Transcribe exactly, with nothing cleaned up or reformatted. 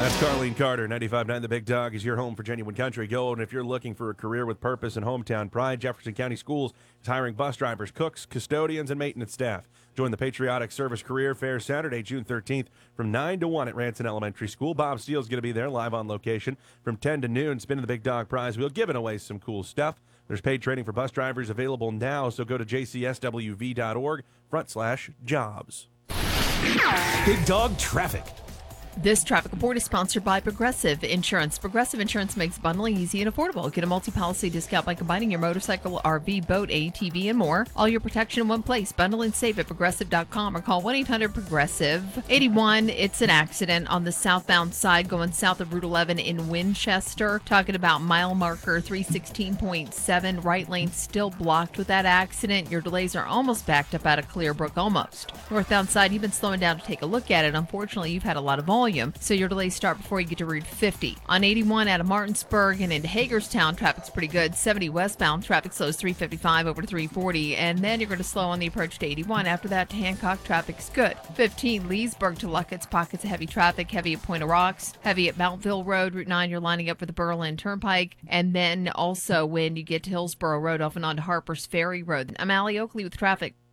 That's Carlene Carter. ninety-five point nine The Big Dog is your home for genuine country gold. And if you're looking for a career with purpose and hometown pride, Jefferson County Schools is hiring bus drivers, cooks, custodians, and maintenance staff. Join the Patriotic Service Career Fair Saturday, June thirteenth from nine to one at Ranson Elementary School. Bob Steele's going to be there live on location from ten to noon. Spinning the Big Dog prize wheel, giving away some cool stuff. There's paid training for bus drivers available now, so go to j c s w v dot org front slash jobs. Big Dog Traffic. This traffic report is sponsored by Progressive Insurance. Progressive Insurance makes bundling easy and affordable. Get a multi-policy discount by combining your motorcycle, R V, boat, A T V, and more. All your protection in one place. Bundle and save at progressive dot com or call one eight hundred progressive. eighty-one, it's an accident on the southbound side going south of Route eleven in Winchester. Talking about mile marker three sixteen point seven. Right lane still blocked with that accident. Your delays are almost backed up out of Clearbrook, almost. Northbound side, you've been slowing down to take a look at it. Unfortunately, you've had a lot of volume. Volume, so your delays start before you get to Route fifty. On eighty-one out of Martinsburg and into Hagerstown, traffic's pretty good. seventy westbound, traffic slows three fifty-five over to three forty, and then you're going to slow on the approach to eighty-one. After that, to Hancock, traffic's good. fifteen, Leesburg to Luckett's, pockets of heavy traffic, heavy at Point of Rocks, heavy at Mountville Road. Route nine, you're lining up for the Berlin Turnpike, and then also when you get to Hillsborough Road off and onto Harper's Ferry Road. I'm Allie Oakley with traffic.